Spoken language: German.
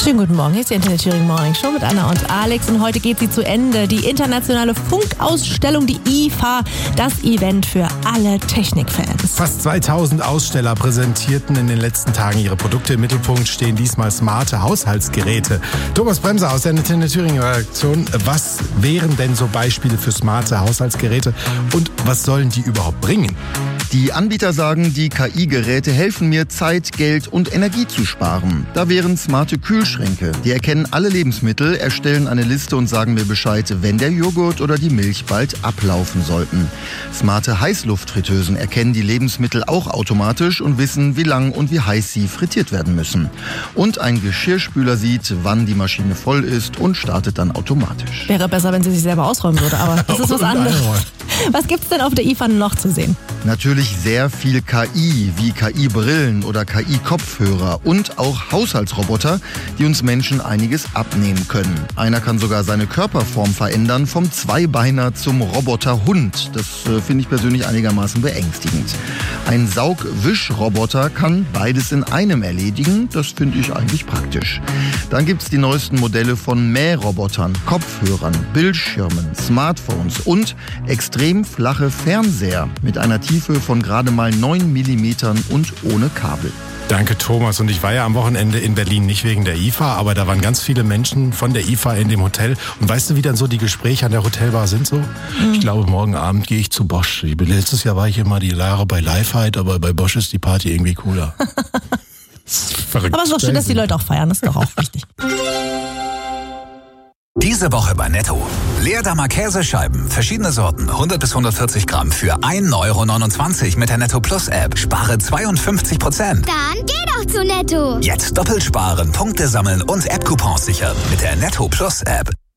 Schönen guten Morgen, hier ist die Internet Thüringen Morning Show mit Anna und Alex und heute geht sie zu Ende. Die internationale Funkausstellung, die IFA, das Event für alle Technikfans. Fast 2000 Aussteller präsentierten in den letzten Tagen ihre Produkte. Im Mittelpunkt stehen diesmal smarte Haushaltsgeräte. Thomas Bremser aus der Internet Thüringen Redaktion. Was wären denn so Beispiele für smarte Haushaltsgeräte und was sollen die überhaupt bringen? Die Anbieter sagen, die KI-Geräte helfen mir, Zeit, Geld und Energie zu sparen. Da wären smarte Kühlschränke. Die erkennen alle Lebensmittel, erstellen eine Liste und sagen mir Bescheid, wenn der Joghurt oder die Milch bald ablaufen sollten. Smarte Heißluftfritteusen erkennen die Lebensmittel auch automatisch und wissen, wie lang und wie heiß sie frittiert werden müssen. Und ein Geschirrspüler sieht, wann die Maschine voll ist und startet dann automatisch. Wäre besser, wenn sie sich selber ausräumen würde, aber das ist was anderes. Was gibt's denn auf der IFA noch zu sehen? Natürlich sehr viel KI, wie KI-Brillen oder KI-Kopfhörer und auch Haushaltsroboter, die uns Menschen einiges abnehmen können. Einer kann sogar seine Körperform verändern, vom Zweibeiner zum Roboterhund. Das finde ich persönlich einigermaßen beängstigend. Ein Saugwischroboter kann beides in einem erledigen. Das finde ich eigentlich praktisch. Dann gibt's die neuesten Modelle von Mährobotern, Kopfhörern, Bildschirmen, Smartphones und extrem flache Fernseher mit einer Tiefe von gerade mal 9 mm und ohne Kabel. Danke, Thomas. Und ich war ja am Wochenende in Berlin, nicht wegen der IFA, aber da waren ganz viele Menschen von der IFA in dem Hotel. Und weißt du, wie dann so die Gespräche an der Hotelbar sind so? Ich glaube, morgen Abend gehe ich zu Bosch. Letztes Jahr war ich immer die Jahre bei Lifeheit, aber bei Bosch ist die Party irgendwie cooler. Verrückt. Aber es ist doch schön, dass die Leute auch feiern. Das ist doch auch wichtig. Diese Woche bei Netto. Leerdammer Käsescheiben, verschiedene Sorten, 100 bis 140 Gramm für 1,29 € mit der Netto Plus App. Spare 52%. Dann geh doch zu Netto. Jetzt doppelt sparen, Punkte sammeln und App-Coupons sichern mit der Netto Plus App.